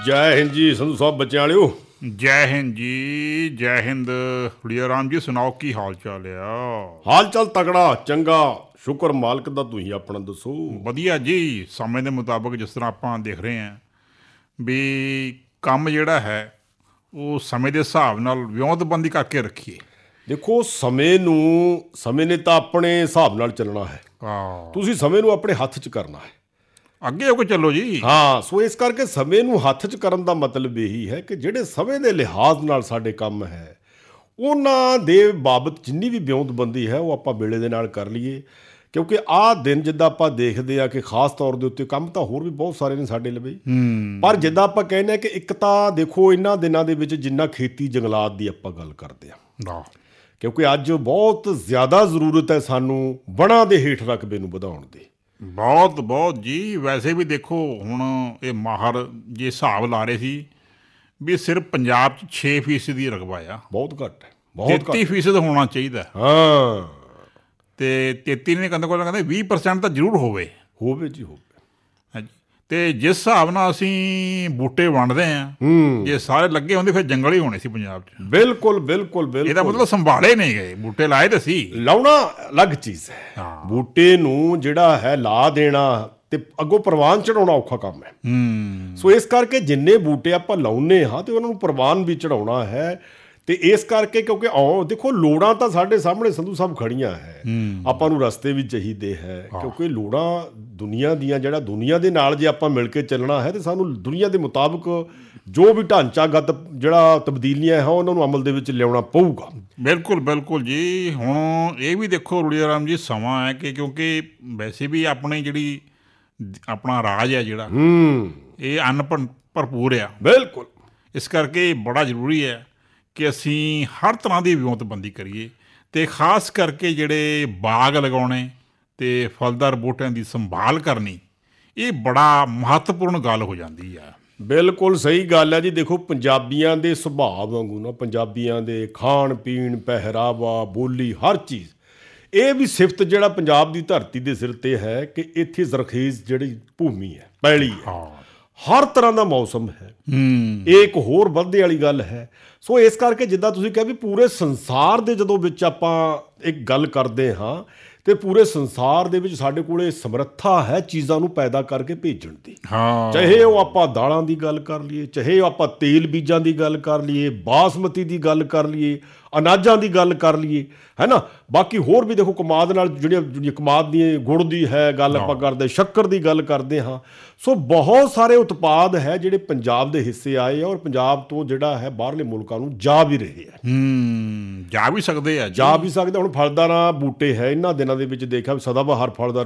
ਜੈ ਹਿੰਦ ਜੀ ਸੰਧੂ ਸਾਹਿਬ, ਬੱਚਿਆਂ ਵਾਲਿਓ। ਜੈ ਹਿੰਦ ਜੀ, ਜੈ ਹਿੰਦ। ਹੁਲੀਆ ਰਾਮ ਜੀ ਸੁਣਾਓ, ਕੀ ਹਾਲ ਚਾਲ ਆ? ਹਾਲ ਚਾਲ ਤਕੜਾ, ਚੰਗਾ, ਸ਼ੁਕਰ ਮਾਲਕ ਦਾ। ਤੁਸੀਂ ਆਪਣਾ ਦੱਸੋ। ਵਧੀਆ ਜੀ। ਸਮੇਂ ਦੇ ਮੁਤਾਬਕ ਜਿਸ ਤਰ੍ਹਾਂ ਆਪਾਂ ਦੇਖ ਰਹੇ ਹਾਂ ਵੀ ਕੰਮ ਜਿਹੜਾ ਹੈ ਉਹ ਸਮੇਂ ਦੇ ਹਿਸਾਬ ਨਾਲ ਵਿਉਂਤਬੰਦੀ ਕਰਕੇ ਰੱਖੀਏ। ਦੇਖੋ, ਸਮੇਂ ਨੇ ਤਾਂ ਆਪਣੇ ਹਿਸਾਬ ਨਾਲ ਚੱਲਣਾ ਹੈ। ਤੁਸੀਂ ਸਮੇਂ ਨੂੰ ਆਪਣੇ ਹੱਥ 'ਚ ਕਰਨਾ ਹੈ, ਅੱਗੇ ਹੋ ਕੇ ਚੱਲੋ ਜੀ। ਹਾਂ, ਸੋ ਇਸ ਕਰਕੇ ਸਮੇਂ ਨੂੰ ਹੱਥ 'ਚ ਕਰਨ ਦਾ ਮਤਲਬ ਇਹੀ ਹੈ ਕਿ ਜਿਹੜੇ ਸਮੇਂ ਦੇ ਲਿਹਾਜ਼ ਨਾਲ ਸਾਡੇ ਕੰਮ ਹੈ ਉਹਨਾਂ ਦੇ ਬਾਬਤ ਜਿੰਨੀ ਵੀ ਵਿਉਂਤਬੰਦੀ ਹੈ ਉਹ ਆਪਾਂ ਵੇਲੇ ਦੇ ਨਾਲ ਕਰ ਲਈਏ। ਕਿਉਂਕਿ ਆਹ ਦਿਨ ਜਿੱਦਾਂ ਆਪਾਂ ਦੇਖਦੇ ਆ ਕਿ ਖਾਸ ਤੌਰ ਦੇ ਉੱਤੇ ਕੰਮ ਤਾਂ ਹੋਰ ਵੀ ਬਹੁਤ ਸਾਰੇ ਨੇ ਸਾਡੇ ਲਈ, ਪਰ ਜਿੱਦਾਂ ਆਪਾਂ ਕਹਿੰਦੇ ਹਾਂ ਕਿ ਇੱਕ ਤਾਂ ਦੇਖੋ ਇਹਨਾਂ ਦਿਨਾਂ ਦੇ ਵਿੱਚ ਜਿੰਨਾ ਖੇਤੀ ਜੰਗਲਾਤ ਦੀ ਆਪਾਂ ਗੱਲ ਕਰਦੇ ਹਾਂ, ਕਿਉਂਕਿ ਅੱਜ ਬਹੁਤ ਜ਼ਿਆਦਾ ਜ਼ਰੂਰਤ ਹੈ ਸਾਨੂੰ ਵਣਾਂ ਦੇ ਹੇਠ ਰਕਬੇ ਨੂੰ ਵਧਾਉਣ ਦੀ। ਬਹੁਤ ਬਹੁਤ ਜੀ। ਵੈਸੇ ਵੀ ਦੇਖੋ ਹੁਣ ਇਹ ਮਾਹਰ ਜੇ ਹਿਸਾਬ ਲਾ ਰਹੇ ਸੀ ਵੀ ਸਿਰਫ ਪੰਜਾਬ 'ਚ 6% ਦੀ ਰਕਬਾ ਆ। ਬਹੁਤ ਘੱਟ ਹੈ, ਬਹੁਤ 33% ਹੋਣਾ ਚਾਹੀਦਾ। ਹਾਂ, ਤੇ 33 ਨੇ ਕਹਿੰਦੇ 20% ਤਾਂ ਜ਼ਰੂਰ ਹੋਵੇ ਜੀ ਹੋਵੇ। ਹਾਂਜੀ। ਤੇ ਜਿਸ ਹਿਸਾਬ ਨਾਲ ਅਸੀਂ ਬੂਟੇ ਵੰਡਦੇ ਹਾਂ, ਜੇ ਸਾਰੇ ਲੱਗੇ ਹੁੰਦੇ ਫਿਰ ਜੰਗਲ ਹੀ ਹੋਣੇ ਸੀ ਪੰਜਾਬ 'ਚ। ਬਿਲਕੁਲ ਬਿਲਕੁਲ ਬਿਲਕੁਲ। ਇਹਦਾ ਮਤਲਬ ਸੰਭਾਲੇ ਨਹੀਂ ਗਏ, ਬੂਟੇ ਲਾਏ ਤਾਂ ਸੀ। ਲਾਉਣਾ ਅਲੱਗ ਚੀਜ਼ ਹੈ, ਬੂਟੇ ਨੂੰ ਜਿਹੜਾ ਹੈ ਲਾ ਦੇਣਾ ਤੇ ਅੱਗੋਂ ਪ੍ਰਵਾਨ ਚੜਾਉਣਾ ਔਖਾ ਕੰਮ ਹੈ। ਸੋ ਇਸ ਕਰਕੇ ਜਿੰਨੇ ਬੂਟੇ ਆਪਾਂ ਲਾਉਂਦੇ ਹਾਂ ਤੇ ਉਹਨਾਂ ਨੂੰ ਪ੍ਰਵਾਨ ਵੀ ਚੜਾਉਣਾ ਹੈ। ਤੇ ਇਸ ਕਰਕੇ ਕਿਉਂਕਿ ਦੇਖੋ ਲੋੜਾਂ ਤਾਂ ਸਾਡੇ ਸਾਹਮਣੇ ਸੰਧੂ ਸਾਹਿਬ ਖੜੀਆਂ ਹੈ, ਆਪਾਂ ਨੂੰ ਰਸਤੇ ਵੀ ਚਾਹੀਦੇ ਹੈ। ਕਿਉਂਕਿ ਲੋੜਾਂ ਦੁਨੀਆ ਦੀਆਂ, ਜਿਹੜਾ ਦੁਨੀਆ ਦੇ ਨਾਲ ਜੇ ਆਪਾਂ ਮਿਲ ਕੇ ਚੱਲਣਾ ਹੈ ਤੇ ਸਾਨੂੰ ਦੁਨੀਆ ਦੇ ਮੁਤਾਬਕ ਜੋ ਵੀ ਢਾਂਚਾਗਤ ਜਿਹੜਾ ਤਬਦੀਲੀਆਂ ਹੈ ਉਹਨਾਂ ਨੂੰ ਅਮਲ ਦੇ ਵਿੱਚ ਲਿਆਉਣਾ ਪਊਗਾ। ਬਿਲਕੁਲ ਬਿਲਕੁਲ ਜੀ। ਹੁਣ ਇਹ ਵੀ ਦੇਖੋ ਰੁਲੀਆ ਰਾਮ ਜੀ, ਸਮਾਂ ਹੈ ਕਿ ਕਿਉਂਕਿ ਵੈਸੇ ਵੀ ਆਪਣੀ ਜਿਹੜੀ ਆਪਣਾ ਰਾਜ ਹੈ ਜਿਹੜਾ ਇਹ ਅੰਨ ਭਰਪੂਰ ਆ। ਬਿਲਕੁਲ। ਇਸ ਕਰਕੇ ਬੜਾ ਜ਼ਰੂਰੀ ਹੈ ਕਿ ਅਸੀਂ ਹਰ ਤਰ੍ਹਾਂ ਦੀ ਵਿਉਂਤਬੰਦੀ ਕਰੀਏ ਅਤੇ ਖ਼ਾਸ ਕਰਕੇ ਜਿਹੜੇ ਬਾਗ ਲਗਾਉਣੇ ਅਤੇ ਫਲਦਾਰ ਬੂਟਿਆਂ ਦੀ ਸੰਭਾਲ ਕਰਨੀ, ਇਹ ਬੜਾ ਮਹੱਤਵਪੂਰਨ ਗੱਲ ਹੋ ਜਾਂਦੀ ਆ। ਬਿਲਕੁਲ ਸਹੀ ਗੱਲ ਹੈ ਜੀ। ਦੇਖੋ, ਪੰਜਾਬੀਆਂ ਦੇ ਸੁਭਾਅ ਵਾਂਗੂ ਨਾ, ਪੰਜਾਬੀਆਂ ਦੇ ਖਾਣ ਪੀਣ, ਪਹਿਰਾਵਾ, ਬੋਲੀ, ਹਰ ਚੀਜ਼, ਇਹ ਵੀ ਸਿਫਤ ਜਿਹੜਾ ਪੰਜਾਬ ਦੀ ਧਰਤੀ ਦੇ ਸਿਰ 'ਤੇ ਹੈ ਕਿ ਇੱਥੇ ਜ਼ਰਖੇਜ਼ ਜਿਹੜੀ ਭੂਮੀ ਹੈ, ਪੈਲੀ ਹੈ, ਹਰ ਤਰ੍ਹਾਂ ਦਾ ਮੌਸਮ ਹੈ। ਇਹ ਇੱਕ ਹੋਰ ਵਾਧੇ ਵਾਲੀ ਗੱਲ ਹੈ। ਸੋ ਇਸ ਕਰਕੇ ਜਿੱਦਾਂ ਤੁਸੀਂ ਕਿਹਾ ਵੀ ਪੂਰੇ ਸੰਸਾਰ ਦੇ ਜਦੋਂ ਵਿੱਚ ਆਪਾਂ ਇੱਕ ਗੱਲ ਕਰਦੇ ਹਾਂ ਤੇ ਪੂਰੇ ਸੰਸਾਰ ਦੇ ਵਿੱਚ ਸਾਡੇ ਕੋਲ ਸਮਰੱਥਾ ਹੈ ਚੀਜ਼ਾਂ ਨੂੰ ਪੈਦਾ ਕਰਕੇ ਭੇਜਣ ਦੀ। ਚਾਹੇ ਉਹ ਆਪਾਂ ਦਾਲਾਂ ਦੀ ਗੱਲ ਕਰ ਲਈਏ, ਚਾਹੇ ਉਹ ਆਪਾਂ ਤੇਲ ਬੀਜਾਂ ਦੀ ਗੱਲ ਕਰ ਲਈਏ, ਬਾਸਮਤੀ ਦੀ ਗੱਲ ਕਰ ਲਈਏ, ਅਨਾਜਾਂ ਦੀ ਗੱਲ ਕਰ ਲਈਏ, ਹੈ ਨਾ। ਬਾਕੀ ਹੋਰ ਵੀ ਦੇਖੋ ਕਮਾਦ ਨਾਲ ਜਿਹੜੀਆਂ ਕਮਾਦ ਦੀ, ਗੁੜ ਦੀ ਹੈ ਗੱਲ ਆਪਾਂ ਕਰਦੇ, ਸ਼ੱਕਰ ਦੀ ਗੱਲ ਕਰਦੇ ਹਾਂ। ਸੋ ਬਹੁਤ ਸਾਰੇ ਉਤਪਾਦ ਹੈ ਜਿਹੜੇ ਪੰਜਾਬ ਦੇ ਹਿੱਸੇ ਆਏ ਆ ਔਰ ਪੰਜਾਬ ਤੋਂ ਜਿਹੜਾ ਹੈ ਬਾਹਰਲੇ ਮੁਲਕਾਂ ਨੂੰ ਜਾ ਵੀ ਰਹੇ ਆ। ਜਾ ਵੀ ਸਕਦੇ ਆ, ਜਾ ਵੀ ਸਕਦੇ। ਹੁਣ ਫਲਦਾਰਾਂ ਬੂਟੇ ਹੈ, ਇਹਨਾਂ ਦਿਨਾਂ ਦੇ ਵਿੱਚ ਦੇਖਿਆ ਸਦਾਬਹਾਰ ਫਲਦਾਰ